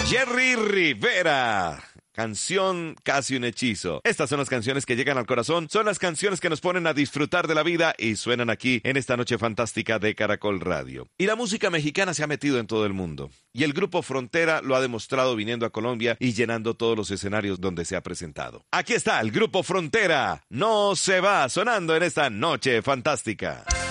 Jerry Rivera. Canción Casi un hechizo. Estas son las canciones que llegan al corazón, son las canciones que nos ponen a disfrutar de la vida y suenan aquí en esta noche fantástica de Caracol Radio. Y la música mexicana se ha metido en todo el mundo. Y el grupo Frontera lo ha demostrado viniendo a Colombia y llenando todos los escenarios donde se ha presentado. Aquí está el grupo Frontera. No se va sonando en esta noche fantástica.